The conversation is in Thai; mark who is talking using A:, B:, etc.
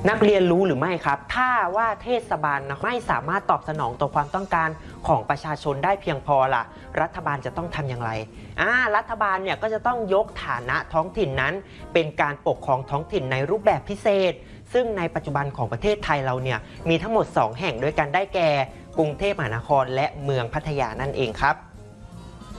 A: นักเรียนรู้หรือไม่ครับถ้าว่าเทศบาลไม่สามารถตอบสนองต่อความต้องการของประชาชนได้เพียงพอล่ะรัฐบาลจะต้องทำอย่างไรรัฐบาลเนี่ยก็จะต้องยกฐานะท้องถิ่นนั้นเป็นการปกครองท้องถิ่นในรูปแบบพิเศษซึ่งในปัจจุบันของประเทศไทยเราเนี่ยมีทั้งหมด2 แห่งด้วยกันได้แก่กรุงเทพมหานครและเมืองพัทยานั่นเองครับ